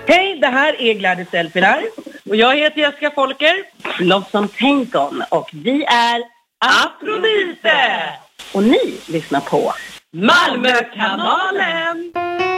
Hej, det här är Gladys Elfinar. Och jag heter Jessica Folker, Blossom Tengon. Och vi är Afrodite. Och ni lyssnar på Malmökanalen.